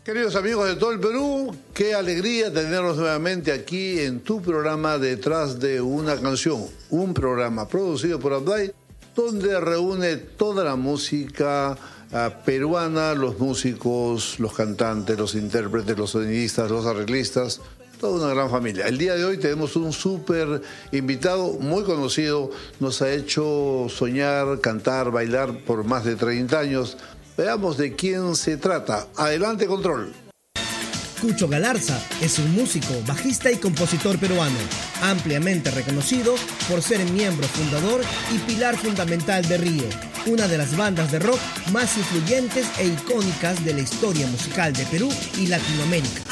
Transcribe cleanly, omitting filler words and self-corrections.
Queridos amigos de todo el Perú, qué alegría tenerlos nuevamente aquí en tu programa Detrás de una Canción, un programa producido por Abday, donde reúne toda la música peruana, los músicos, los cantantes, los intérpretes, los sonidistas, los arreglistas, toda una gran familia. El día de hoy tenemos un súper invitado muy conocido, nos ha hecho soñar, cantar, bailar por más de 30 años. Veamos de quién se trata. Adelante, control. Cucho Galarza es un músico, bajista y compositor peruano, ampliamente reconocido por ser miembro fundador y pilar fundamental de Río, una de las bandas de rock más influyentes e icónicas de la historia musical de Perú y Latinoamérica.